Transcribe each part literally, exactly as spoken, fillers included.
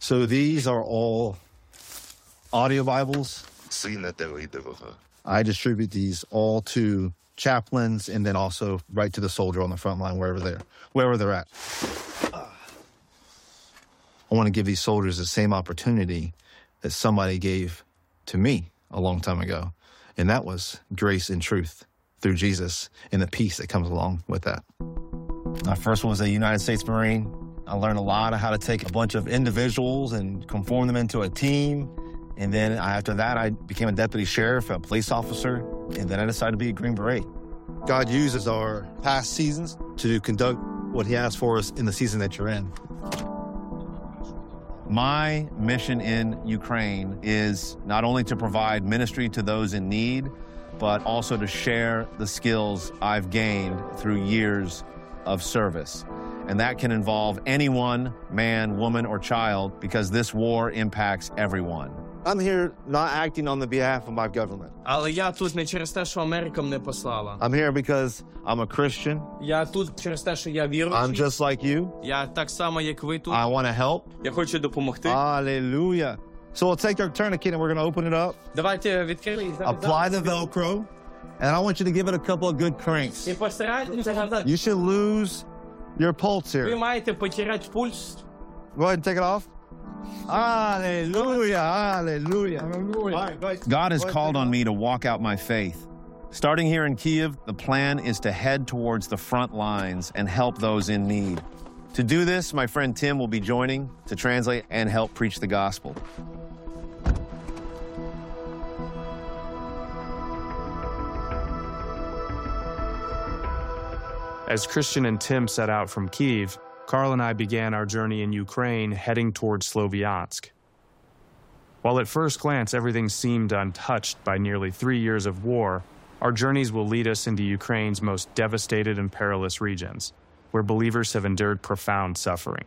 So these are all audio Bibles. I distribute these all to chaplains and then also right to the soldier on the front line, wherever they're, wherever they're at. I want to give these soldiers the same opportunity that somebody gave to me a long time ago, and that was grace and truth through Jesus and the peace that comes along with that. I first was a United States Marine. I learned a lot of how to take a bunch of individuals and conform them into a team. And then after that, I became a deputy sheriff, a police officer, and then I decided to be a Green Beret. God uses our past seasons to conduct what he has for us in the season that you're in. My mission in Ukraine is not only to provide ministry to those in need, but also to share the skills I've gained through years of service. And that can involve anyone, man, woman, or child, because this war impacts everyone. I'm here not acting on the behalf of my government. Але я тут не через те, що Америка мене послала. I'm here because I'm a Christian. Я тут через те, що я віруючий. I'm just like you. Я так само, як ви тут. I want to help. Я хочу допомогти. Hallelujah. So we'll take our tourniquet and we're going to open it up. Давайте відкриємо. Apply the Velcro. And I want you to give it a couple of good cranks. І постарайтеся гадати. You should lose your pulse Ви here. маєте потеряти пульс. Go ahead and take it off. Hallelujah, hallelujah. God has called on me to walk out my faith. Starting here in Kyiv, the plan is to head towards the front lines and help those in need. To do this, my friend Tim will be joining to translate and help preach the gospel. As Christian and Tim set out from Kyiv, Carl and I began our journey in Ukraine, heading towards Sloviansk. While at first glance everything seemed untouched by nearly three years of war, our journeys will lead us into Ukraine's most devastated and perilous regions, where believers have endured profound suffering.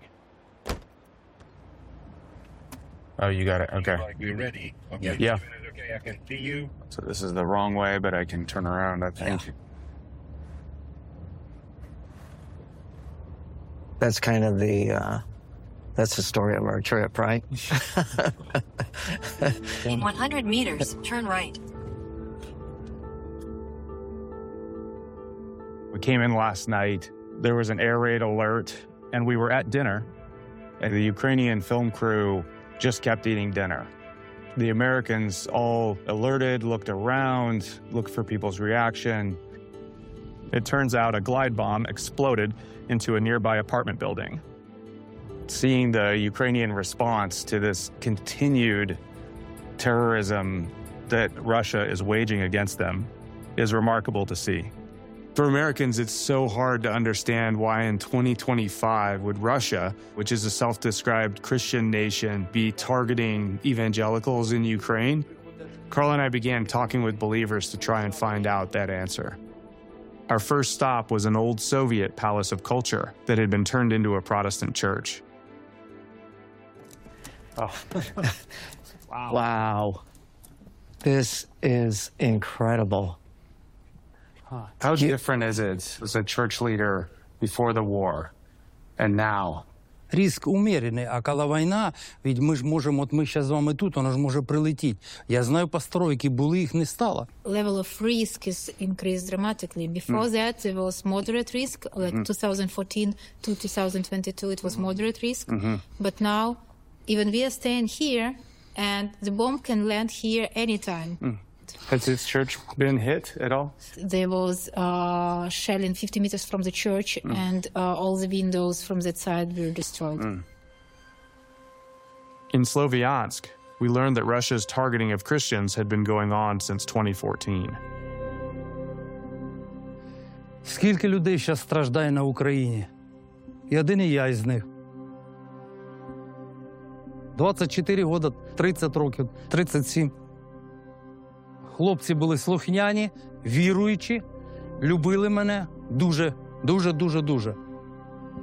Oh, you got it. Okay. You're ready. Okay. Yeah. Okay, I can see you. So this is the wrong way, but I can turn around, I think. Yeah. That's kind of the, uh, that's the story of our trip, right? In one hundred meters, turn right. We came in last night. There was an air raid alert, and we were at dinner, and the Ukrainian film crew just kept eating dinner. The Americans all alerted, looked around, looked for people's reaction. It turns out a glide bomb exploded into a nearby apartment building. Seeing the Ukrainian response to this continued terrorism that Russia is waging against them is remarkable to see. For Americans, it's so hard to understand why in twenty twenty-five would Russia, which is a self-described Christian nation, be targeting evangelicals in Ukraine. Carl and I began talking with believers to try and find out that answer. Our first stop was an old Soviet palace of culture that had been turned into a Protestant church. Oh. Wow. Wow. This is incredible. How different is it as a church leader before the war and now? Риск умеренный, а коли війна, ведь ми ж можемо, от ми зараз з вами тут, воно ж може прилетіти. Я знаю пасторів, які були, їх не стало. Level of risk is increased dramatically. Before mm. that, there was moderate risk, like mm. twenty fourteen to twenty twenty-two, it was moderate risk. Mm-hmm. But now, even we are staying here, and the bomb can land here anytime. Mm. Has this church been hit at all? There was uh, shelling fifty meters from the church, mm. and uh, all the windows from that side were destroyed. Mm. In Sloviansk, we learned that Russia's targeting of Christians had been going on since twenty fourteen. Скільки людей зараз страждає на Україні? І один і я із них. двадцять чотири роки, тридцять років, тридцять сім. Хлопці були слухняні, віруючі, любили мене дуже, дуже, дуже, дуже.